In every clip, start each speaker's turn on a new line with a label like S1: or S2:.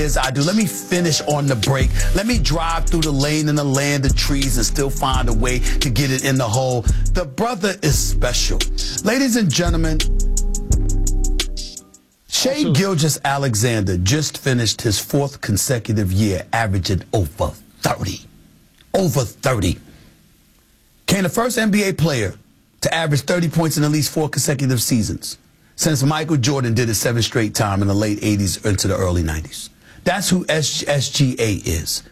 S1: is I do. Let me finish on the break. Let me drive through the lane in the land of trees and still find a way to get it in the hole. The brother is special. Ladies and gentlemen, Shai Gilgeous-Alexander just finished his 4th consecutive year averaging over 30. Over 30. Became the first NBA player to average 30 points in at least 4 consecutive seasons since Michael Jordan did it 7 straight time in the late 80s into the early 90s. That's who SGA is.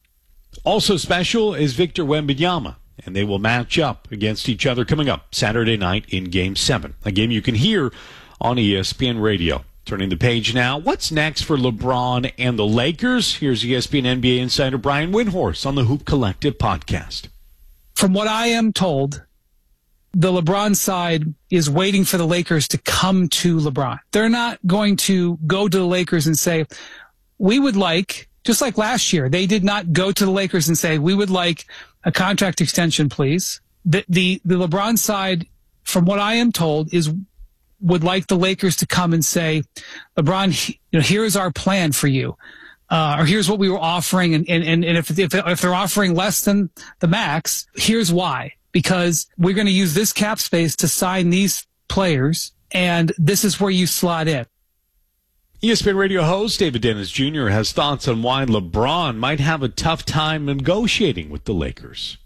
S2: Also special is Victor Wembanyama, and they will match up against each other coming up Saturday night in Game 7, a game you can hear on ESPN Radio. Turning the page now, what's next for LeBron and the Lakers? Here's ESPN NBA insider Brian Windhorst on the Hoop Collective podcast.
S3: From what I am told, the LeBron side is waiting for the Lakers to come to LeBron. They're not going to go to the Lakers and say, we would like, just like last year, they did not go to the Lakers and say, we would like a contract extension, please. The LeBron side, from what I am told, would like the Lakers to come and say, LeBron, here is our plan for you. Or here's what we were offering. And if they're offering less than the max, here's why. Because we're going to use this cap space to sign these players, and this is where you slot in.
S2: ESPN Radio host David Dennis Jr. has thoughts on why LeBron might have a tough time negotiating with the Lakers.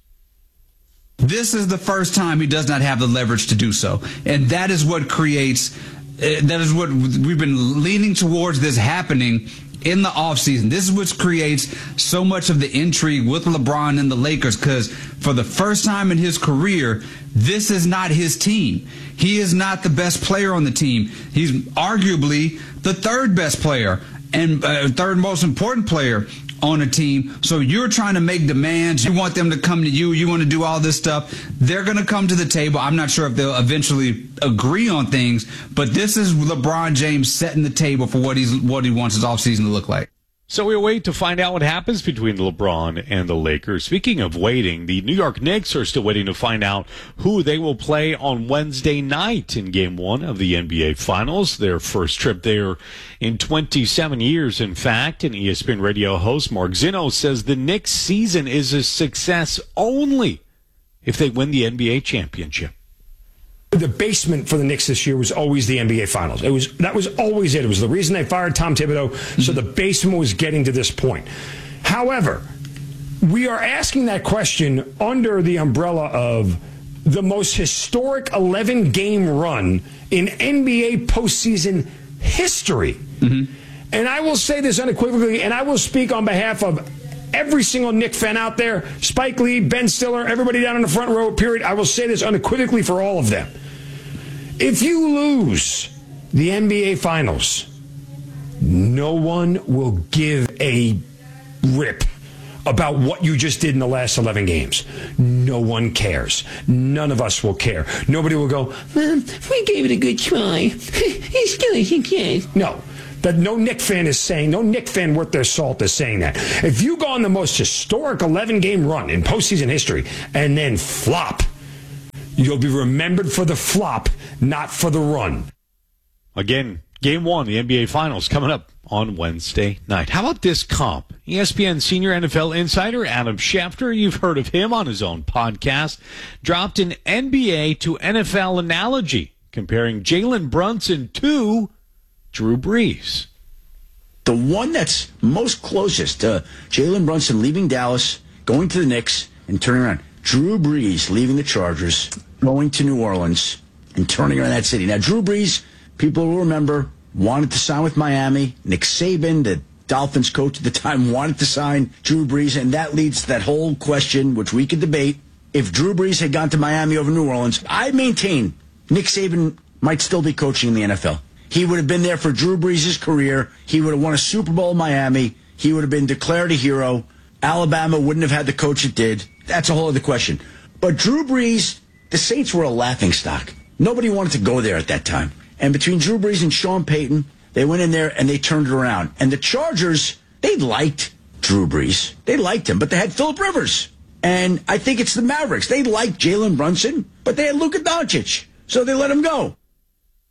S4: This is the first time he does not have the leverage to do so. And that is what creates, that is what we've been leaning towards this happening in the offseason. This is what creates so much of the intrigue with LeBron and the Lakers, because for the first time in his career, this is not his team. He is not the best player on the team. He's arguably the 3rd best player and 3rd most important player on a team. So you're trying to make demands. You want them to come to you. You want to do all this stuff. They're going to come to the table. I'm not sure if they'll eventually agree on things, but this is LeBron James setting the table for what he wants his offseason to look like.
S2: So we'll wait to find out what happens between LeBron and the Lakers. Speaking of waiting, the New York Knicks are still waiting to find out who they will play on Wednesday night in Game 1 of the NBA Finals. Their first trip there in 27 years, in fact. And ESPN Radio host Mark Zinno says the Knicks season is a success only if they win the NBA championship.
S5: The basement for the Knicks this year was always the NBA Finals. That was always it. It was the reason they fired Tom Thibodeau. So the basement was getting to this point. However, we are asking that question under the umbrella of the most historic 11-game run in NBA postseason history. Mm-hmm. And I will say this unequivocally, and I will speak on behalf of every single Knick fan out there, Spike Lee, Ben Stiller, everybody down in the front row, period. I will say this unequivocally for all of them. If you lose the NBA Finals, no one will give a rip about what you just did in the last 11 games. No one cares. None of us will care. Nobody will go, we gave it a good try. It's still a success. No. That no Knick fan is saying, no Knick fan worth their salt is saying that. If you go on the most historic 11-game run in postseason history and then flop, you'll be remembered for the flop, not for the run.
S2: Again, Game 1, the NBA Finals, coming up on Wednesday night. How about this comp? ESPN senior NFL insider Adam Schefter, you've heard of him on his own podcast, dropped an NBA to NFL analogy comparing Jalen Brunson to Drew Brees.
S6: The one that's most closest to Jalen Brunson leaving Dallas, going to the Knicks, and turning around. Drew Brees leaving the Chargers, going to New Orleans, and turning around that city. Now, Drew Brees, people will remember, wanted to sign with Miami. Nick Saban, the Dolphins coach at the time, wanted to sign Drew Brees, and that leads to that whole question, which we could debate. If Drew Brees had gone to Miami over New Orleans, I maintain Nick Saban might still be coaching in the NFL. He would have been there for Drew Brees' career. He would have won a Super Bowl in Miami. He would have been declared a hero. Alabama wouldn't have had the coach it did. That's a whole other question. But Drew Brees, the Saints were a laughingstock. Nobody wanted to go there at that time. And between Drew Brees and Sean Payton, they went in there and they turned it around. And the Chargers, they liked Drew Brees. They liked him, but they had Phillip Rivers. And I think it's the Mavericks. They liked Jalen Brunson, but they had Luka Doncic. So they let him go.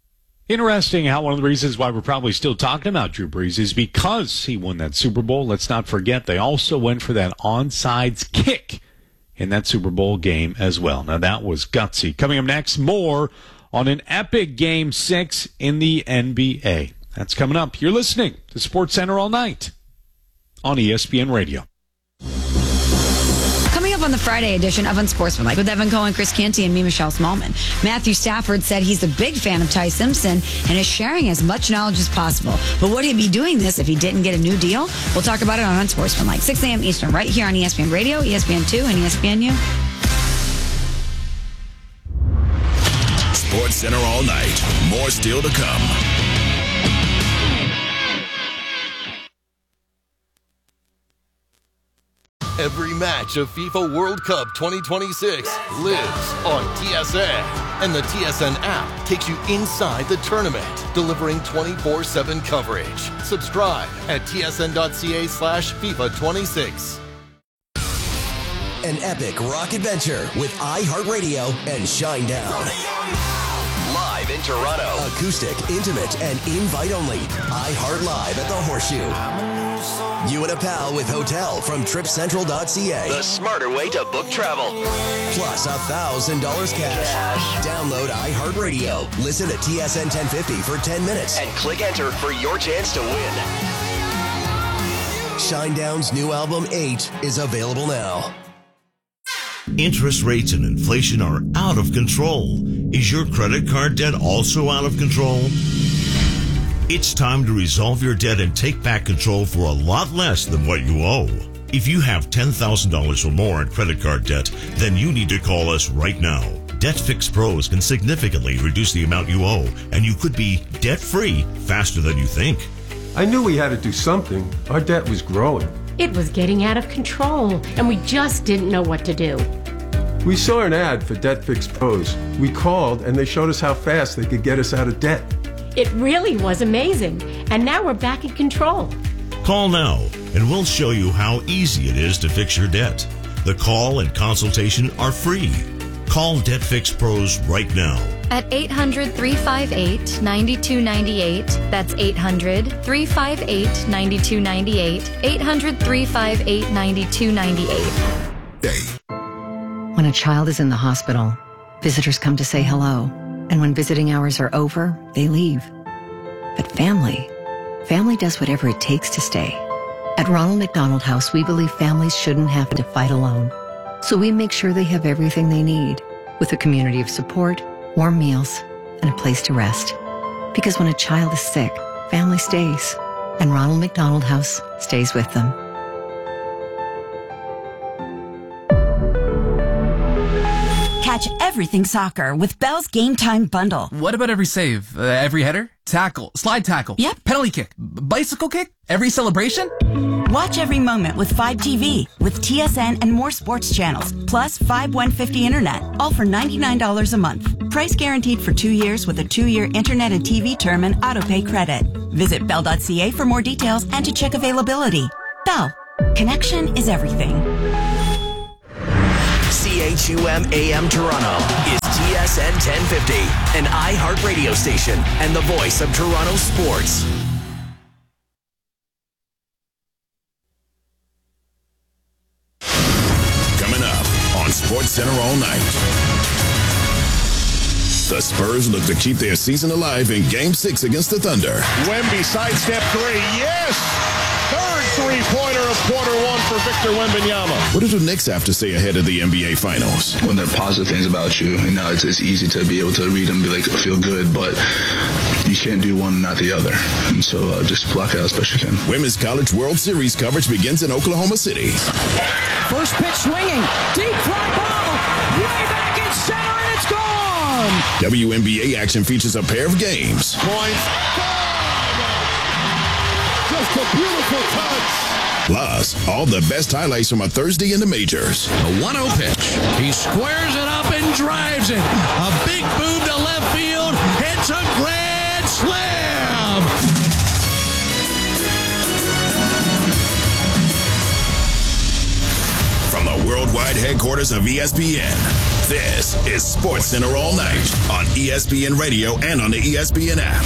S2: Interesting how one of the reasons why we're probably still talking about Drew Brees is because he won that Super Bowl. Let's not forget they also went for that onside kick in that Super Bowl game as well. Now that was gutsy. Coming up next, more on an epic Game 6 in the NBA. That's coming up. You're listening to SportsCenter All Night on ESPN Radio.
S7: Coming up on the Friday edition of Unsportsmanlike with Evan Cohen, Chris Canty, and me, Michelle Smallman. Matthew Stafford said he's a big fan of Ty Simpson and is sharing as much knowledge as possible. But would he be doing this if he didn't get a new deal? We'll talk about it on Unsportsmanlike, 6 a.m. Eastern, right here on ESPN Radio, ESPN2, and ESPNU.
S8: SportsCenter All Night. More still to come.
S9: Every match of FIFA World Cup 2026 lives on TSN. And the TSN app takes you inside the tournament, delivering 24/7 coverage. Subscribe at tsn.ca/FIFA26.
S10: An epic rock adventure with iHeartRadio and Shinedown. Live in Toronto. Acoustic, intimate, and invite only. iHeart Live at the Horseshoe. You and a pal with hotel from tripcentral.ca. The smarter way to book travel. Plus $1,000 cash. Download iHeartRadio. Listen to TSN 1050 for 10 minutes. And click enter for your chance to win. Shinedown's new album 8 is available now.
S11: Interest rates and inflation are out of control. Is your credit card debt also out of control? It's time to resolve your debt and take back control for a lot less than what you owe. If you have $10,000 or more in credit card debt, then you need to call us right now. Debt Fix Pros can significantly reduce the amount you owe, and you could be debt-free faster than you think.
S12: I knew we had to do something. Our debt was growing.
S13: It was getting out of control, and we just didn't know what to do.
S12: We saw an ad for Debt Fix Pros. We called, and they showed us how fast they could get us out of debt.
S13: It really was amazing, and now we're back in control.
S11: Call now, and we'll show you how easy it is to fix your debt. The call and consultation are free. Call Debt Fix Pros right now.
S14: At 800-358-9298. That's 800-358-9298. 800-358-9298.
S15: When a child is in the hospital, visitors come to say hello. And when visiting hours are over, they leave. But family does whatever it takes to stay. At Ronald McDonald House, we believe families shouldn't have to fight alone. So we make sure they have everything they need, with a community of support, warm meals, and a place to rest. Because when a child is sick, family stays, and Ronald McDonald House stays with them.
S16: Catch everything soccer with Bell's Game Time Bundle.
S17: What about every save? Every header? Tackle? Slide tackle?
S16: Yep.
S17: Penalty kick? Bicycle kick? Every celebration?
S16: Watch every moment with 5TV, with TSN and more sports channels, plus 5150 internet, all for $99 a month. Price guaranteed for 2 years with a 2-year internet and TV term and autopay credit. Visit Bell.ca for more details and to check availability. Bell. Connection is everything.
S10: CHUM AM Toronto is TSN 1050, an iHeart radio station and the voice of Toronto sports.
S8: Coming up on SportsCenter All Night. The Spurs look to keep their season alive in Game 6 against the Thunder.
S18: Wemby sidestep three. Yes! Third three-pointer of quarter one for Victor Wembanyama.
S8: What do the Knicks have to say ahead of the NBA Finals?
S19: When they're positive things about you, it's easy to be able to read them and be like, feel good, but you can't do one and not the other. And so just block it out as best you can.
S8: Women's College World Series coverage begins in Oklahoma City.
S20: First pitch swinging. Deep fly ball. Way back in center, and it's gone.
S8: WNBA action features a pair of games.
S18: Points. Just a beautiful touch.
S8: Plus, all the best highlights from a Thursday in the majors.
S21: A 1-0 pitch. He squares it up and drives it. A big boom to left field. It's a grand slam.
S8: From the worldwide headquarters of ESPN, This is SportsCenter All Night on ESPN Radio and on the ESPN app.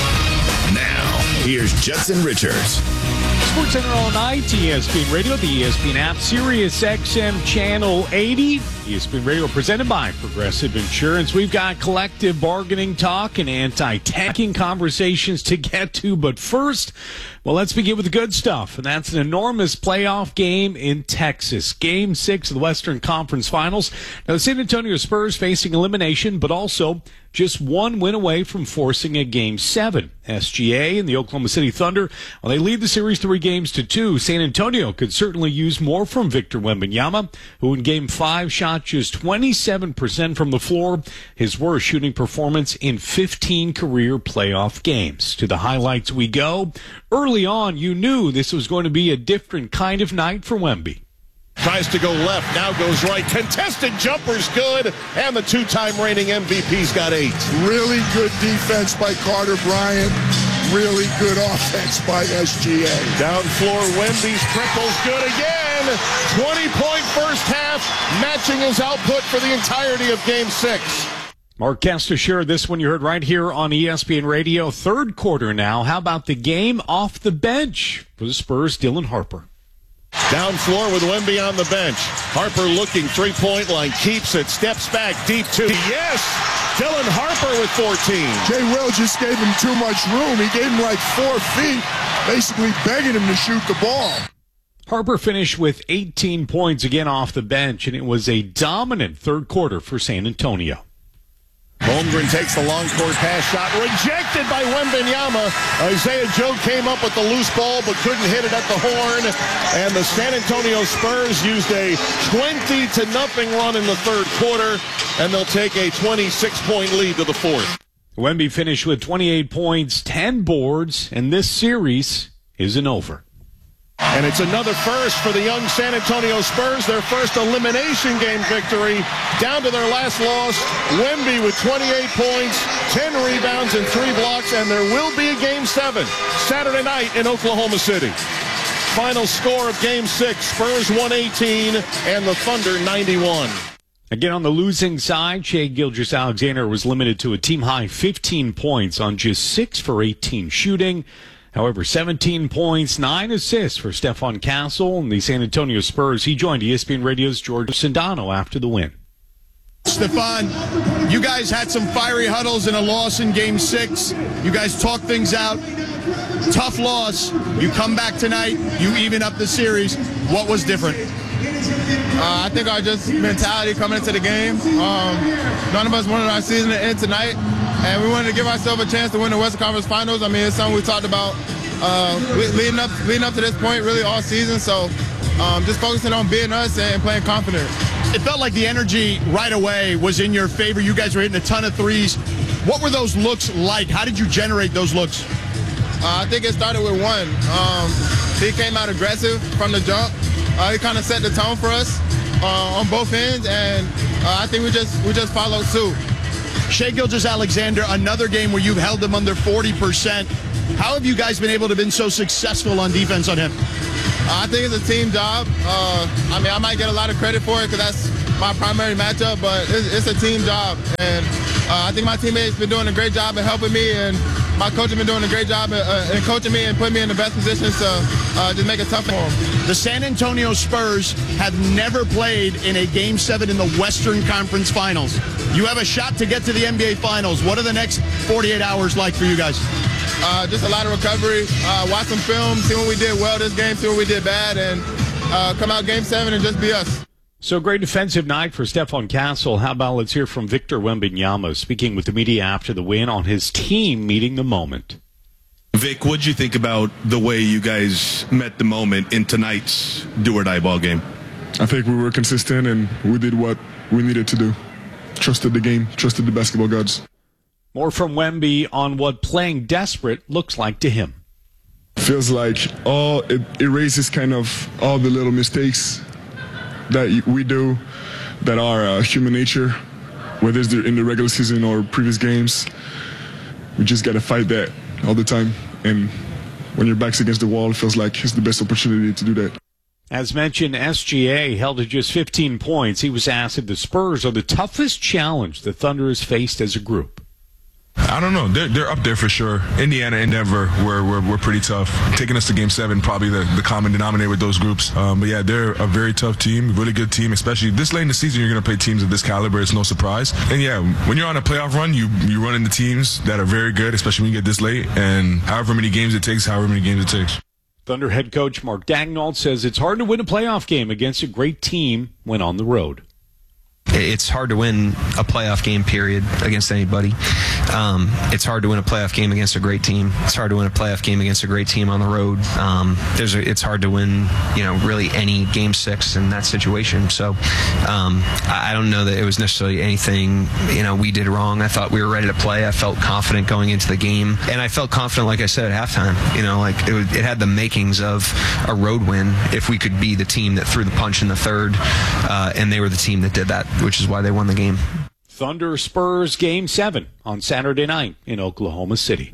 S8: Now, here's Jetson Richards.
S2: SportsCenter All Night, ESPN Radio, the ESPN app, Sirius XM Channel 80. ESPN Radio presented by Progressive Insurance. We've got collective bargaining talk and anti-tanking conversations to get to. But first, well, let's begin with the good stuff. And that's an enormous playoff game in Texas. Game 6 of the Western Conference Finals. Now, the San Antonio Spurs facing elimination, but also just one win away from forcing a Game 7. SGA and the Oklahoma City Thunder, well, they lead the series 3-2. San Antonio could certainly use more from Victor Wembanyama, who in Game 5 shot just 27% from the floor, his worst shooting performance in 15 career playoff games. To the highlights we go. Early on, you knew this was going to be a different kind of night for Wemby.
S18: Tries to go left, now goes right. Contested jumper's good, and the two-time reigning MVP's got 8.
S1: Really good defense by Carter Bryant. Really good offense by SGA.
S18: Down floor, Wemby's triple's good again. 20-point first half, matching his output for the entirety of Game 6.
S2: Mark Kester shared this one you heard right here on ESPN Radio. Third quarter now. How about the game off the bench for the Spurs, Dylan Harper?
S18: Down floor with Wemby on the bench. Harper looking, three-point line, keeps it, steps back, deep 2. Yes! Dylan Harper with 14.
S1: Jay Will just gave him too much room. He gave him like 4 feet, basically begging him to shoot the ball.
S2: Harper finished with 18 points again off the bench, and it was a dominant third quarter for San Antonio.
S18: Holmgren takes the long court pass shot, rejected by Wembanyama. Isaiah Joe came up with the loose ball, but couldn't hit it at the horn. And the San Antonio Spurs used a 20-0 run in the third quarter, and they'll take a 26-point lead to the fourth.
S2: Wemby finished with 28 points, 10 boards, and this series isn't over.
S18: And it's another first for the young San Antonio Spurs, their first elimination game victory. Down to their last loss, Wemby with 28 points, 10 rebounds, and 3 blocks, and there will be a Game 7 Saturday night in Oklahoma City. Final score of Game 6, Spurs 118 and the Thunder 91.
S2: Again, on the losing side, Shai Gilgeous-Alexander was limited to a team-high 15 points on just 6 for 18 shooting. However, 17 points, 9 assists for Stephon Castle and the San Antonio Spurs. He joined ESPN Radio's George Sindano after the win.
S22: Stephon, you guys had some fiery huddles in a loss in Game 6. You guys talked things out. Tough loss. You come back tonight. You even up the series. What was different?
S23: I think our just mentality coming into the game. None of us wanted our season to end tonight, and we wanted to give ourselves a chance to win the Western Conference Finals. I mean, it's something we talked about leading up to this point, really all season. So just focusing on being us and playing confident.
S22: It felt like the energy right away was in your favor. You guys were hitting a ton of threes. What were those looks like? How did you generate those looks?
S23: I think it started with one. He came out aggressive from the jump. He kind of set the tone for us on both ends, and I think we just followed suit.
S22: Shai Gilgeous-Alexander, another game where you've held him under 40%. How have you guys been able to been so successful on defense on him?
S23: I think it's a team job. I mean, I might get a lot of credit for it because that's my primary matchup, but it's a team job. And I think my teammates been doing a great job of helping me, and my coach has been doing a great job in coaching me and putting me in the best positions to just make it tough for them.
S22: The San Antonio Spurs have never played in a Game 7 in the Western Conference Finals. You have a shot to get to the NBA Finals. What are the next 48 hours like for you guys?
S23: Just a lot of recovery, watch some film, see what we did well this game, see what we did bad, and come out Game 7 and just be us.
S2: So great defensive night for Stephon Castle. How about let's hear from Victor Wembanyama speaking with the media after the win on his team meeting the moment.
S24: Vic, what'd you think about the way you guys met the moment in tonight's do-or-die ball game?
S25: I think we were consistent and we did what we needed to do. Trusted the game, trusted the basketball gods.
S2: More from Wemby on what playing desperate looks like to him.
S25: Feels like it erases kind of all the little mistakes that we do that are human nature, whether it's in the regular season or previous games. We just got to fight that all the time. And when your back's against the wall, it feels like it's the best opportunity to do that.
S2: As mentioned, SGA held to just 15 points. He was asked if the Spurs are the toughest challenge the Thunder has faced as a group.
S25: I don't know. They're up there for sure. Indiana and Denver were pretty tough. Taking us to Game 7, probably the common denominator with those groups. But yeah, they're a very tough team, really good team, especially this late in the season. You're going to play teams of this caliber. It's no surprise. And yeah, when you're on a playoff run, you run into teams that are very good, especially when you get this late. And however many games it takes.
S2: Thunder head coach Mark Daigneault says it's hard to win a playoff game against a great team when on the road.
S3: It's hard to win a playoff game, period, against anybody. It's hard to win a playoff game against a great team. It's hard to win a playoff game against a great team on the road. It's hard to win, really any Game 6 in that situation. So I don't know that it was necessarily anything, we did wrong. I thought we were ready to play. I felt confident going into the game. And I felt confident, like I said, at halftime. It had the makings of a road win if we could be the team that threw the punch in the third, and they were the team that did that, which is why they won the game.
S2: Thunder Spurs Game 7 on Saturday night in Oklahoma City.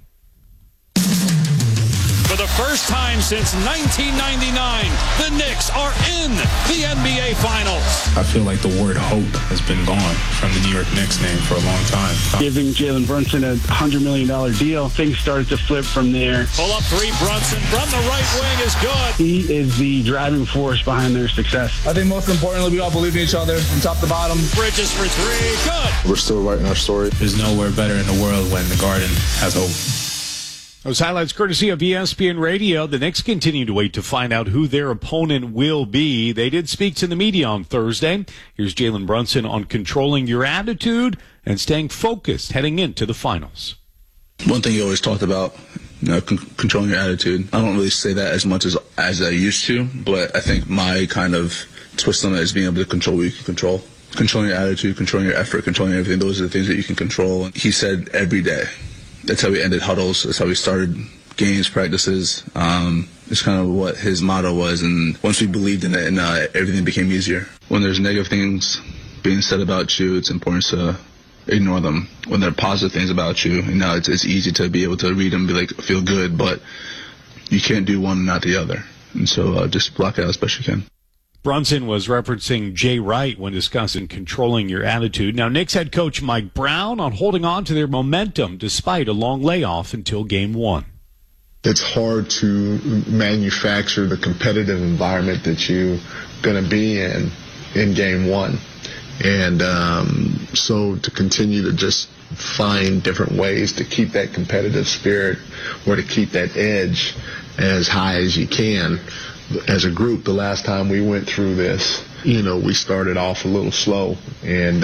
S20: For the first time since 1999, the Knicks are in the NBA Finals.
S4: I feel like the word hope has been gone from the New York Knicks name for a long time.
S5: Giving Jalen Brunson a $100 million deal, things started to flip from there.
S20: Pull up three, Brunson from the right wing is good.
S5: He is the driving force behind their success.
S4: I think most importantly, we all believe in each other from top to bottom.
S20: Bridges for three, good.
S19: We're still writing our story.
S4: There's nowhere better in the world when the Garden has hope.
S2: Those highlights courtesy of ESPN Radio. The Knicks continue to wait to find out who their opponent will be. They did speak to the media on Thursday. Here's Jalen Brunson on controlling your attitude and staying focused heading into the finals.
S19: One thing you always talked about, controlling your attitude. I don't really say that as much as I used to, but I think my kind of twist on it is being able to control what you can control. Controlling your attitude, controlling your effort, controlling everything. Those are the things that you can control. He said every day. That's how we ended huddles. That's how we started games, practices. It's kind of what his motto was. And once we believed in it, and everything became easier. When there's negative things being said about you, it's important to ignore them. When there are positive things about you, it's easy to be able to read them and feel good, but you can't do one and not the other. And so just block it out as best you can.
S2: Brunson was referencing Jay Wright when discussing controlling your attitude. Now, Knicks head coach Mike Brown on holding on to their momentum despite a long layoff until Game 1.
S6: It's hard to manufacture the competitive environment that you're going to be in Game 1. And so to continue to just find different ways to keep that competitive spirit or to keep that edge as high as you can. As a group, the last time we went through this, we started off a little slow, and,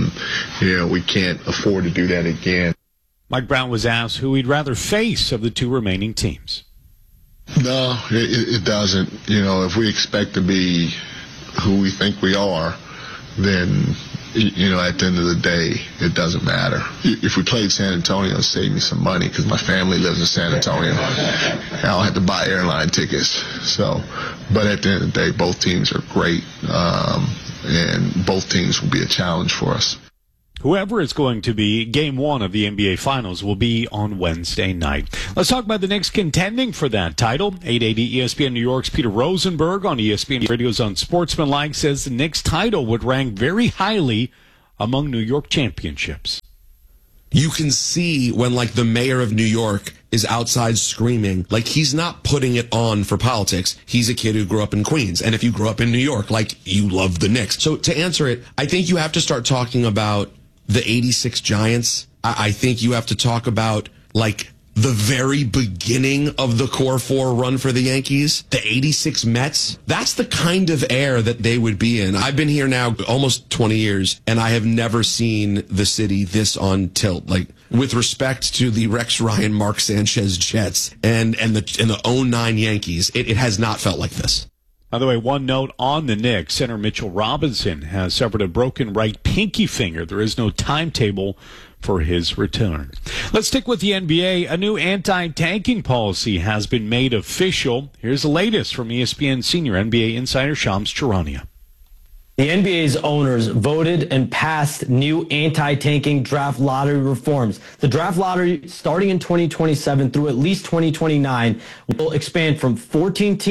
S6: we can't afford to do that again.
S2: Mike Brown was asked who he'd rather face of the two remaining teams.
S6: No, it doesn't. If we expect to be who we think we are, then, at the end of the day, it doesn't matter. If we played San Antonio, it'd save me some money because my family lives in San Antonio. I don't have to buy airline tickets. But at the end of the day, both teams are great, and both teams will be a challenge for us.
S2: Whoever it's going to be, Game 1 of the NBA Finals will be on Wednesday night. Let's talk about the Knicks contending for that title. 880 ESPN New York's Peter Rosenberg on ESPN Radio's Unsportsmanlike says the Knicks title would rank very highly among New York championships.
S7: You can see when, the mayor of New York is outside screaming, he's not putting it on for politics. He's a kid who grew up in Queens. And if you grew up in New York, you love the Knicks. So to answer it, I think you have to start talking about the 86 Giants. I think you have to talk about, the very beginning of the core four run for the Yankees, the 86 Mets. That's the kind of air that they would be in. I've been here now almost 20 years, and I have never seen the city this on tilt. With respect to the Rex Ryan, Mark Sanchez Jets and the 09 Yankees, it has not felt like this.
S2: By the way, one note on the Knicks, center Mitchell Robinson has suffered a broken right pinky finger. There is no timetable for his return. Let's stick with the NBA. A new anti-tanking policy has been made official. Here's the latest from ESPN senior NBA insider Shams Charania.
S26: The NBA's owners voted and passed new anti-tanking draft lottery reforms. The draft lottery, starting in 2027 through at least 2029, will expand from 14 teams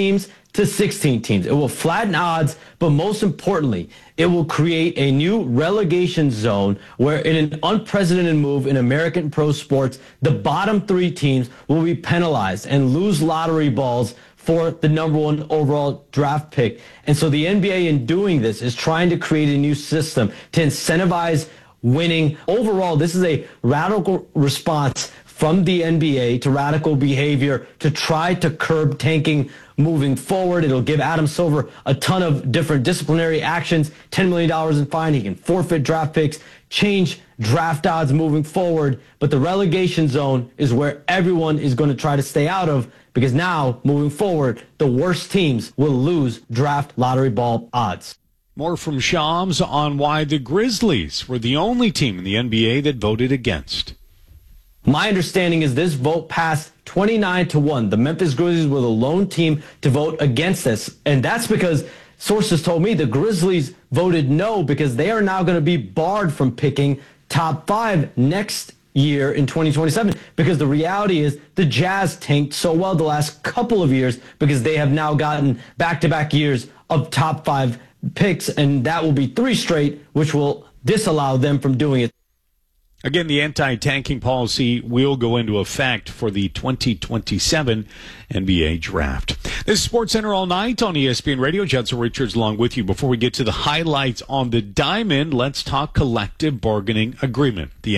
S26: to 16 teams. It will flatten odds, but most importantly, it will create a new relegation zone where, in an unprecedented move in American pro sports, the bottom 3 teams will be penalized and lose lottery balls for the number 1 overall draft pick. And so the NBA, in doing this, is trying to create a new system to incentivize winning. Overall, this is a radical response from the NBA to radical behavior to try to curb tanking moving forward. It'll give Adam Silver a ton of different disciplinary actions, $10 million in fine. He can forfeit draft picks, change draft odds moving forward. But the relegation zone is where everyone is going to try to stay out of, because now, moving forward, the worst teams will lose draft lottery ball odds.
S2: More from Shams on why the Grizzlies were the only team in the NBA that voted against.
S26: My understanding is this vote passed 29-1. The Memphis Grizzlies were the lone team to vote against this. And that's because sources told me the Grizzlies voted no because they are now going to be barred from picking top 5 next year in 2027, because the reality is the Jazz tanked so well the last couple of years because they have now gotten back-to-back years of top 5 picks, and that will be 3 straight, which will disallow them from doing it.
S2: Again, the anti-tanking policy will go into effect for the 2027 NBA draft. This is SportsCenter All Night on ESPN Radio. Judson Richards along with you. Before we get to the highlights on the diamond, let's talk collective bargaining agreement. The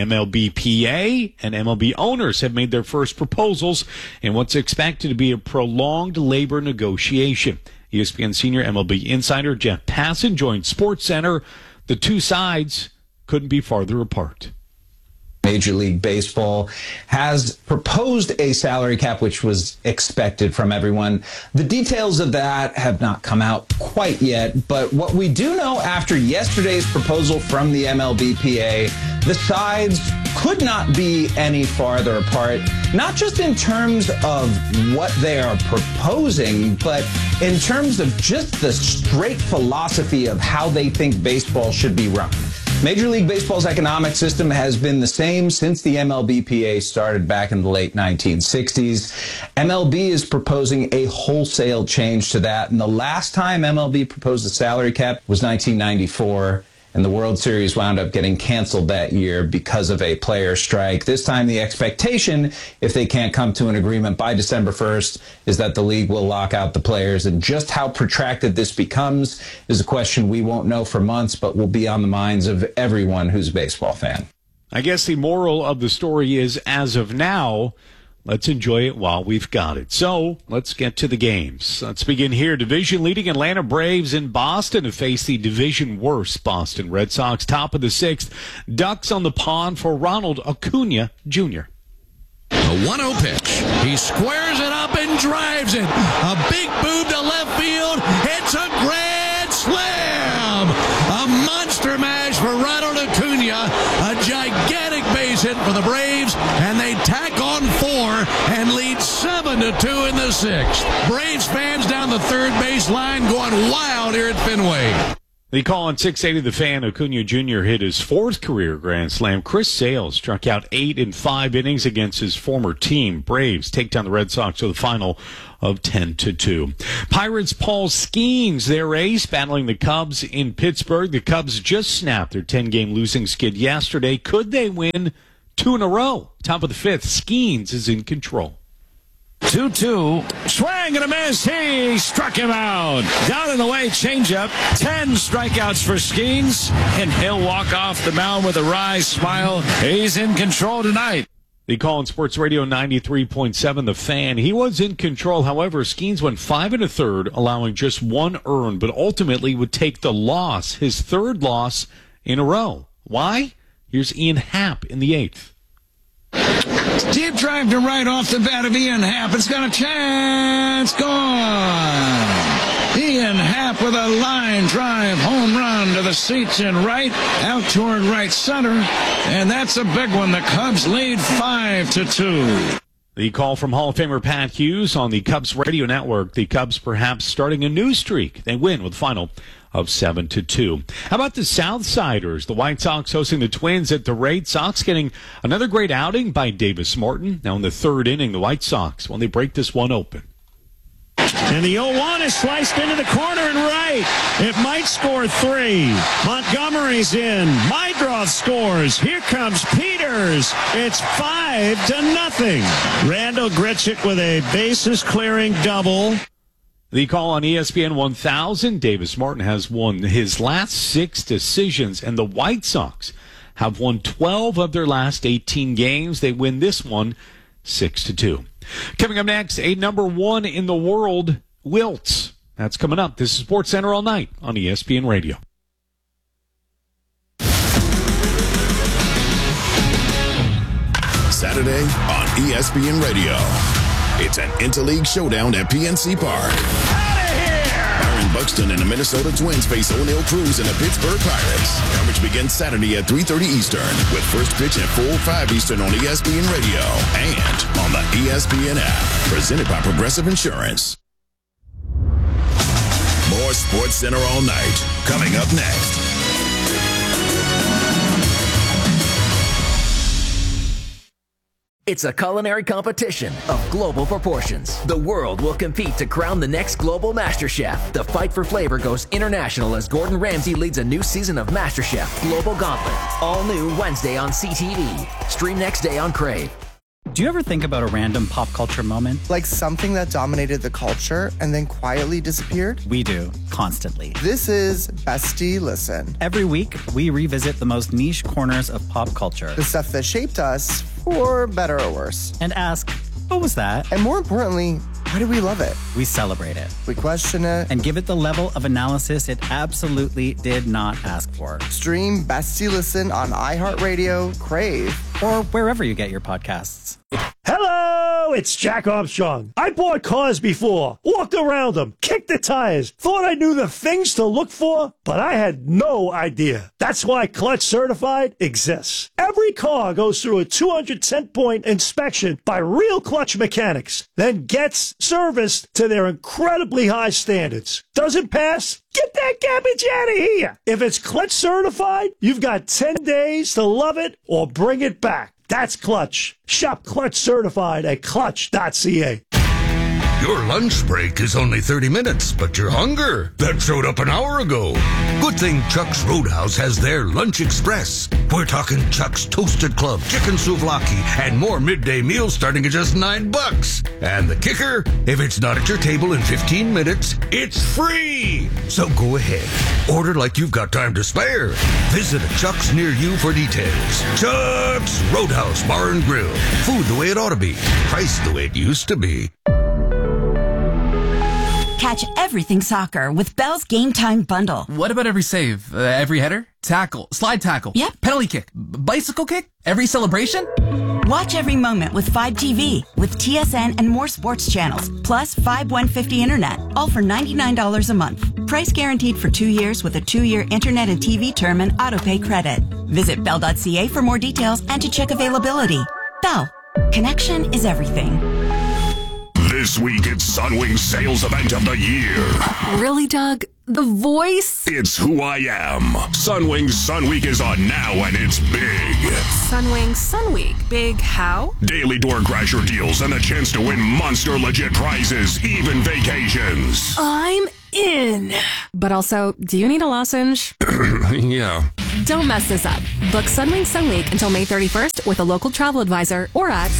S2: MLBPA and MLB owners have made their first proposals in what's expected to be a prolonged labor negotiation. ESPN senior MLB insider Jeff Passan joined SportsCenter. The two sides couldn't be farther apart.
S9: Major League Baseball has proposed a salary cap, which was expected from everyone. The details of that have not come out quite yet, but what we do know after yesterday's proposal from the MLBPA, the sides could not be any farther apart, not just in terms of what they are proposing, but in terms of just the straight philosophy of how they think baseball should be run. Major League Baseball's economic system has been the same since the MLBPA started back in the late 1960s. MLB is proposing a wholesale change to that, and the last time MLB proposed a salary cap was 1994, and the World Series wound up getting canceled that year because of a player strike. This time the expectation, if they can't come to an agreement by December 1st, is that the league will lock out the players. And just how protracted this becomes is a question we won't know for months, but will be on the minds of everyone who's a baseball fan.
S2: I guess the moral of the story is, as of now, let's enjoy it while we've got it. So let's get to the games. Let's begin here. Division-leading Atlanta Braves in Boston to face the division-worst Boston Red Sox. Top of the 6th. Ducks on the pond for Ronald Acuna Jr.
S21: A 1-0 pitch. He squares it up and drives it. A big boom to left field. It's a grand slam. A monster mash for Ronald Acuna. A gigantic base hit for the Braves, and they tack on 4 and lead 7-2 in the 6th. Braves fans down the third base line going wild here at Fenway.
S2: The call on 680 The Fan. Acuna Jr. hit his 4th career grand slam. Chris Sale struck out 8 in 5 innings against his former team. Braves take down the Red Sox to the final of 10-2. Pirates' Paul Skeens, their ace, battling the Cubs in Pittsburgh. The Cubs just snapped their 10-game losing skid yesterday. Could they win 2 in a row? Top of the 5th, Skeens is in control.
S20: 2-2. Swing and a miss. He struck him out. Down and away changeup. 10 strikeouts for Skeens. And he'll walk off the mound with a wry smile. He's in control tonight.
S2: The call on Sports Radio 93.7 The Fan. He was in control. However, Skeens went 5 1/3, allowing just 1 earned, but ultimately would take the loss, his 3rd loss in a row. Why? Here's Ian Happ in the 8th.
S20: Deep drive to right off the bat of Ian Happ. It's got a chance. Gone. Ian Happ with a line drive home run to the seats in right, out toward right center. And that's a big one. The Cubs lead 5-2.
S2: The call from Hall of Famer Pat Hughes on the Cubs radio network. The Cubs perhaps starting a new streak. They win with a final of 7-2. How about the Southsiders? The White Sox hosting the Twins at the Red Sox, getting another great outing by Davis Morton. Now in the 3rd inning, the White Sox, when they break this one open.
S11: And the 0-1 is sliced into the corner and right. It might score 3. Montgomery's in. Mydroth scores. Here comes Peters. It's 5-0. Randall Gritchick with a bases-clearing double.
S2: The call on ESPN 1000, Davis Martin has won his last 6 decisions, and the White Sox have won 12 of their last 18 games. They win this one 6-2. Coming up next, a number 1 in the world, wilts. That's coming up. This is Sports Center all night on ESPN Radio.
S8: Saturday on ESPN Radio. It's an interleague showdown at PNC Park. Byron Buxton and the Minnesota Twins face O'Neal Cruz and the Pittsburgh Pirates. Coverage begins Saturday at 3:30 Eastern with first pitch at 4:05 Eastern on ESPN Radio and on the ESPN app. Presented by Progressive Insurance. More Sports Center all night. Coming up next.
S12: It's a culinary competition of global proportions. The world will compete to crown the next global MasterChef. The fight for flavor goes international as Gordon Ramsay leads a new season of MasterChef Global Gauntlet. All new Wednesday on CTV. Stream next day on Crave.
S13: Do you ever think about a random pop culture moment?
S14: Like something that dominated the culture and then quietly disappeared?
S13: We do, constantly.
S14: This is Bestie Listen.
S13: Every week, we revisit the most niche corners of pop culture.
S14: The stuff that shaped us, for better or worse.
S13: And ask, what was that?
S14: And more importantly, why do we love it?
S13: We celebrate it.
S14: We question it.
S13: And give it the level of analysis it absolutely did not ask for.
S14: Stream Bestie Listen on iHeartRadio, Crave,
S13: or wherever you get your podcasts.
S15: Hello, it's Jack Armstrong. I bought cars before, walked around them, kicked the tires, thought I knew the things to look for, but I had no idea. That's why Clutch Certified exists. Every car goes through a 210-point inspection by real Clutch mechanics, then gets serviced to their incredibly high standards. Doesn't pass? Get that garbage out of here. If it's Clutch Certified, you've got 10 days to love it or bring it back. That's Clutch. Shop Clutch Certified at clutch.ca.
S17: Your lunch break is only 30 minutes, but your hunger, that showed up an hour ago. Good thing Chuck's Roadhouse has their Lunch Express. We're talking Chuck's Toasted Club, chicken souvlaki, and more midday meals starting at just $9. And the kicker, if it's not at your table in 15 minutes, it's free. So go ahead, order like you've got time to spare. Visit a Chuck's near you for details. Chuck's Roadhouse Bar and Grill. Food the way it ought to be. Price the way it used to be.
S16: Catch everything soccer with Bell's Game Time Bundle.
S27: What about every save? Every header? Tackle? Slide tackle?
S16: Yep.
S27: Penalty kick? Bicycle kick? Every celebration?
S16: Watch every moment with 5TV with TSN and more sports channels, plus 5150 internet, all for $99 a month. Price guaranteed for 2 years with a 2-year internet and TV term and autopay credit. Visit bell.ca for more details and to check availability. Bell. Connection is everything.
S8: This week, it's Sunwing's sales event of the year.
S28: Really, Doug? The voice?
S8: It's who I am. Sunwing's Sun Week is on now, and it's big.
S28: Sunwing Sun Week. Big how?
S8: Daily door crasher deals and a chance to win monster legit prizes, even vacations.
S28: I'm in. But also, do you need a lozenge?
S8: Yeah.
S28: Don't mess this up. Book Sunwing Sun Week until May 31st with a local travel advisor or at...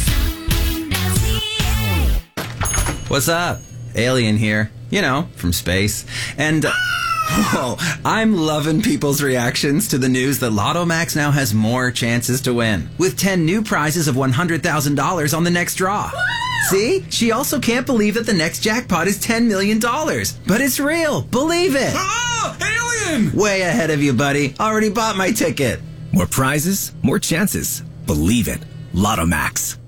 S29: What's up? Alien here. You know, from space. And, I'm loving people's reactions to the news that Lotto Max now has more chances to win, with 10 new prizes of $100,000 on the next draw. See? She also can't believe that the next jackpot is $10 million. But it's real. Believe it.
S27: Alien!
S29: Way ahead of you, buddy. Already bought my ticket.
S30: More prizes, more chances. Believe it. Lotto Max.